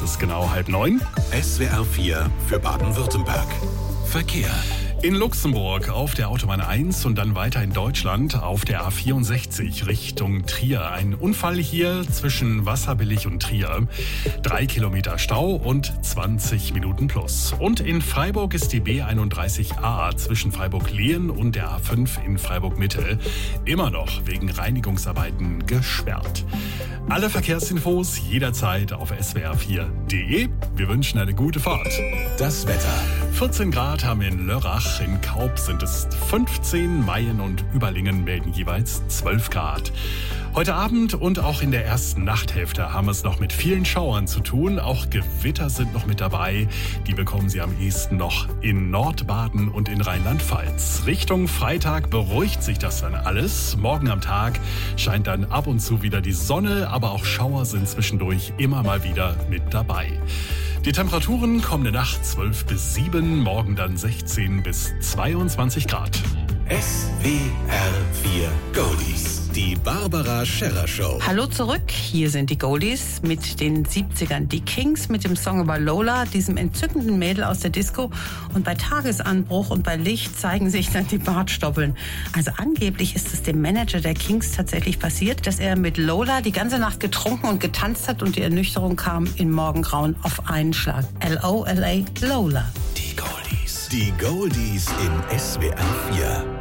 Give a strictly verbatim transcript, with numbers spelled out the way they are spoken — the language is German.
ist genau halb neun. S W R vier für Baden-Württemberg. Verkehr. In Luxemburg auf der Autobahn eins und dann weiter in Deutschland auf der A vierundsechzig Richtung Trier. Ein Unfall hier zwischen Wasserbillig und Trier. Drei Kilometer Stau und zwanzig Minuten plus. Und in Freiburg ist die B einunddreißig A zwischen Freiburg-Lehen und der A fünf in Freiburg-Mitte immer noch wegen Reinigungsarbeiten gesperrt. Alle Verkehrsinfos jederzeit auf S W R vier punkt de. Wir wünschen eine gute Fahrt. Das Wetter. vierzehn Grad haben wir in Lörrach, in Kaub sind es fünfzehn, Mayen und Überlingen melden jeweils zwölf Grad. Heute Abend und auch in der ersten Nachthälfte haben wir es noch mit vielen Schauern zu tun. Auch Gewitter sind noch mit dabei. Die bekommen Sie am ehesten noch in Nordbaden und in Rheinland-Pfalz. Richtung Freitag beruhigt sich das dann alles. Morgen am Tag scheint dann ab und zu wieder die Sonne, aber auch Schauer sind zwischendurch immer mal wieder mit dabei. Die Temperaturen kommende Nacht zwölf bis sieben, morgen dann sechzehn bis zweiundzwanzig Grad. S W R vier Goldies. Die Barbara Scherrer Show. Hallo zurück, hier sind die Goldies mit den siebzigern. Die Kings mit dem Song über Lola, diesem entzückenden Mädel aus der Disco. Und bei Tagesanbruch und bei Licht zeigen sich dann die Bartstoppeln. Also angeblich ist es dem Manager der Kings tatsächlich passiert, dass er mit Lola die ganze Nacht getrunken und getanzt hat und die Ernüchterung kam im Morgengrauen auf einen Schlag. L O L A Lola. Die Goldies. Die Goldies in S W R vier.